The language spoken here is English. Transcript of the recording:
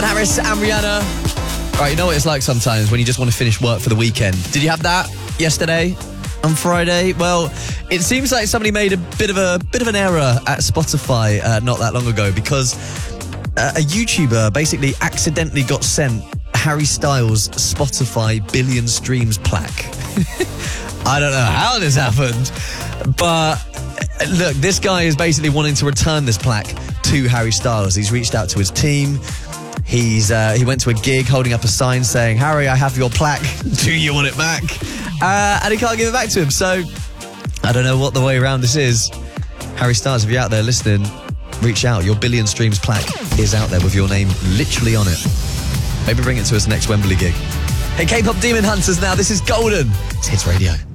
Harris and Rihanna. Right, you know what it's like sometimes when you just want to finish work for the weekend. Did you have that yesterday? On Friday? Well, it seems like somebody made a bit of an error at Spotify not that long ago, because a YouTuber basically accidentally got sent Harry Styles' Spotify billion streams plaque. I don't know how this happened, but look, this guy is basically wanting to return this plaque to Harry Styles. He's reached out to his team. He went to a gig holding up a sign saying, "Harry, I have your plaque. Do you want it back?" And he can't give it back to him. So I don't know what the way around this is. Harry Styles, if you're out there listening, reach out. Your billion streams plaque is out there with your name literally on it. Maybe bring it to us next Wembley gig. Hey, K-pop Demon Hunters now. This is Golden. It's Hits Radio.